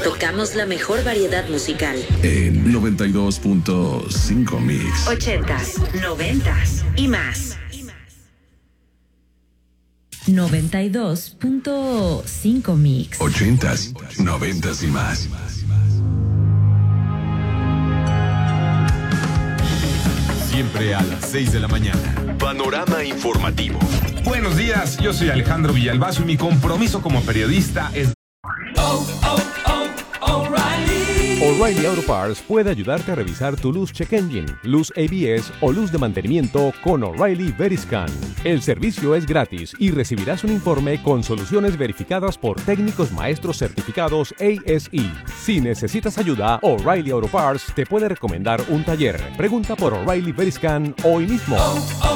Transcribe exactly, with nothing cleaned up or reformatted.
Tocamos la mejor variedad musical. En noventa y dos punto cinco Mix. Ochentas, noventas y más. noventa y dos punto cinco Mix. Ochentas, noventas y más. Siempre a las seis de la mañana. Panorama informativo. Buenos días, yo soy Alejandro Villalbazo y mi compromiso como periodista es... Oh, oh, oh, O'Reilly. O'Reilly Auto Parts puede ayudarte a revisar tu luz check engine, luz A B S o luz de mantenimiento con O'Reilly Veriscan. El servicio es gratis y recibirás un informe con soluciones verificadas por técnicos maestros certificados A S E. Si necesitas ayuda, O'Reilly Auto Parts te puede recomendar un taller. Pregunta por O'Reilly Veriscan hoy mismo. Oh, oh.